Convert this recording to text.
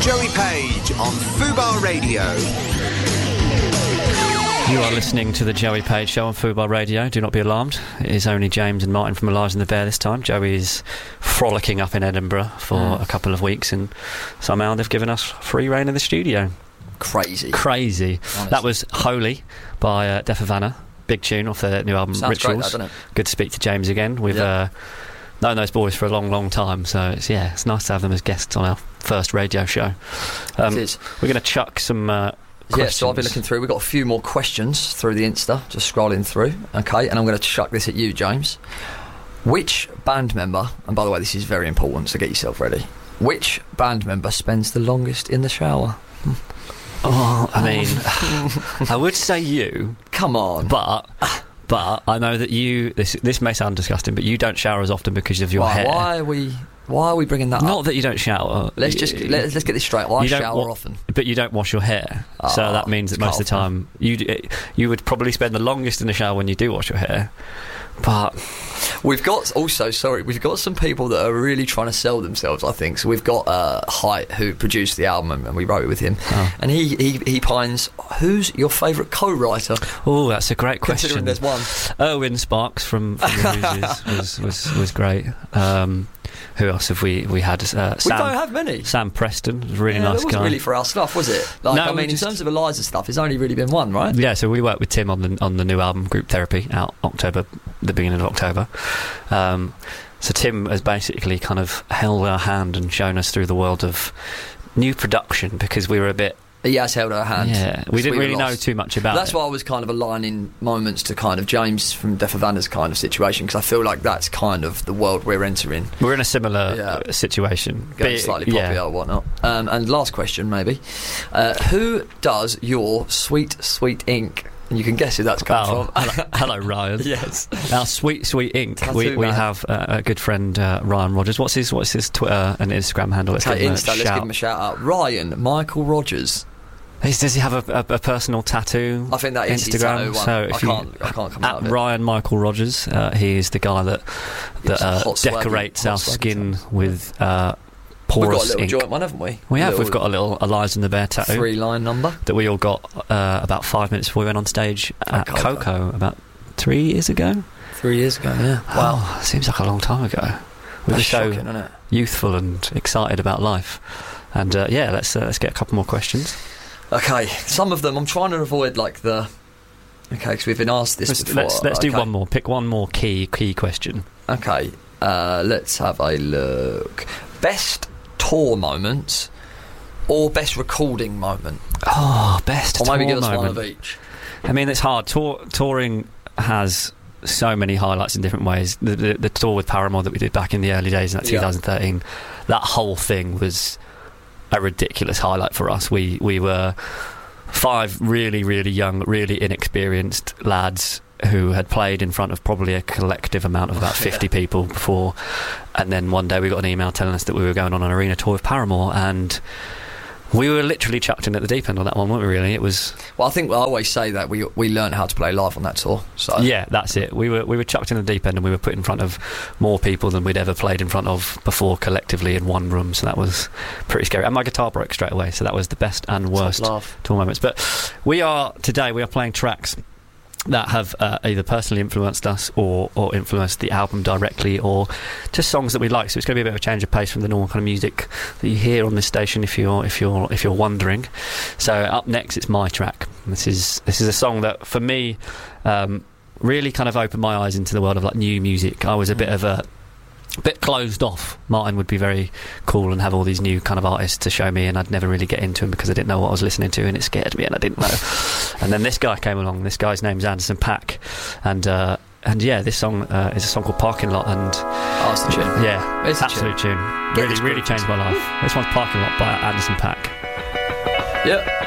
Joey Page on Fubar Radio. You are listening to the Joey Page Show on Fubar Radio. Do not be alarmed. It is only James and Martin from Eliza and the Bear this time. Joey is frolicking up in Edinburgh for a couple of weeks, and somehow they've given us free reign in the studio. Crazy. Honestly. That was Holy by Def Havana. Big tune off their new album, Sounds Rituals. great, doesn't it? Good to speak to James again. We've known those boys for a long, long time, so it's nice to have them as guests on our first radio show. It is. We're going to chuck some questions. So I've been looking through. We've got a few more questions through the Insta, just scrolling through. Okay, and I'm going to chuck this at you, James. Which band member, and by the way, this is very important, so get yourself ready. Which band member spends the longest in the shower? Oh, I mean, I would say you. Come on. But I know that you... This may sound disgusting, but you don't shower as often because of your hair. Why are we bringing that up? Not that you don't shower. Let's get this straight. I shower often. But you don't wash your hair. So that means that most of the time... You would probably spend the longest in the shower when you do wash your hair. But... We've got some people that are really trying to sell themselves, I think. So we've got Height, who produced the album, and we wrote it with him. And he pines, who's your favourite co-writer? Oh, that's a great question. Considering there's one. Erwin Sparks from the Hoosiers was great. Who else have we had? Sam, we don't have many. Sam Preston, really nice guy. It wasn't really for our stuff, was it? In terms of Eliza's stuff, it's only really been one, right? Yeah, so we worked with Tim on the new album, Group Therapy, out the beginning of October. So Tim has basically kind of held our hand and shown us through the world of new production, because we were a bit... He has held our hand. Yeah, we didn't really know too much about it. That's why I was kind of aligning moments to kind of James from Def Havana's kind of situation, because I feel like that's kind of the world we're entering. We're in a similar situation. Getting slightly popular or whatnot. And last question, maybe. Who does your Sweet, Sweet Ink... And you can guess who that's come from. Hello, Ryan. Yes. Our Sweet, Sweet Ink. We have a good friend, Ryan Rogers. What's his Twitter and Instagram handle? Let's give him a shout out. Ryan Michael Rogers. Does he have a personal tattoo? I think that is Instagram. His tattoo one. So I can't come out of it. Ryan Michael Rogers. He is the guy that decorates our skin with porous We've got a little ink. joint one, haven't we? We have. We've got a little Eliza and the Bear tattoo. 3-line number that we all got about 5 minutes before we went on stage at Coco about 3 years ago. 3 years ago, yeah. Wow, seems like a long time ago. We were so shocking, isn't it? Youthful and excited about life. And let's get a couple more questions. Okay, some of them I'm trying to avoid because we've been asked this before. Let's do one more. Pick one more key question. Okay, let's have a look. Best tour moments or best recording moment? Oh, best tour moment. Or maybe give us one of each. I mean, it's hard. Touring has so many highlights in different ways. The tour with Paramore that we did back in the early days in 2013, that whole thing was a ridiculous highlight for us. We were 5 really, really young, really inexperienced lads who had played in front of probably a collective amount of about 50 people before, and then one day we got an email telling us that we were going on an arena tour with Paramore, and we were literally chucked in at the deep end on that one, weren't we, really? It was... Well, I think I always say that we learned how to play live on that tour. So yeah, that's it. We were chucked in the deep end, and we were put in front of more people than we'd ever played in front of before collectively in one room, so that was pretty scary. And my guitar broke straight away, so that was the best and worst tour moments. But today we are playing tracks that have either personally influenced us or influenced the album directly, or just songs that we like. So it's going to be a bit of a change of pace from the normal kind of music that you hear on this station, if you're wondering. So up next, it's my track. This is a song that for me really kind of opened my eyes into the world of like new music. I was a bit closed off. Martin would be very cool and have all these new kind of artists to show me, and I'd never really get into them because I didn't know what I was listening to, and it scared me and I didn't know. And then this guy came along. This guy's name's Anderson .Paak, and this song is a song called Parking Lot, and it's the tune. Yeah, it's absolute tune. Really changed my life. This one's Parking Lot by Anderson .Paak. Yep.